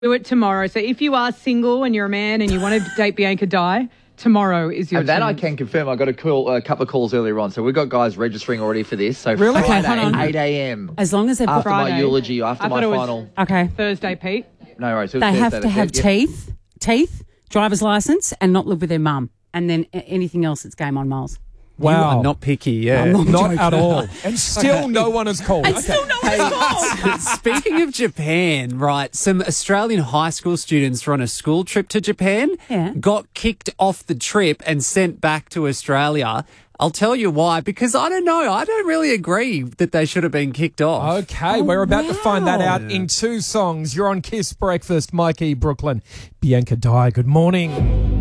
Do it tomorrow. So if you are single and you're a man and you want to date Bianca Dye, tomorrow is your And that chance. I can confirm. I got a couple of calls earlier on. So we've got guys registering already for this. So Really? Friday, Okay, hold on. 8 a.m. As long as they've got after my Friday. eulogy, after I my thought it was- final. okay, Thursday, Pete. No worries. they have to have teeth, driver's license, and not live with their mum. And then anything else, it's game on, Miles. Wow. You are not picky, yeah. I'm Not at all. And still no one has called. Speaking of Japan, right, some Australian high school students were on a school trip to Japan, Yeah. got kicked off the trip and sent back to Australia. I'll tell you why, because I don't know. I don't really agree that they should have been kicked off. Okay, we're about to find that wow. out in 2 songs. You're on Kiss Breakfast, Mikey, Brooklyn. Bianca Dye, good morning.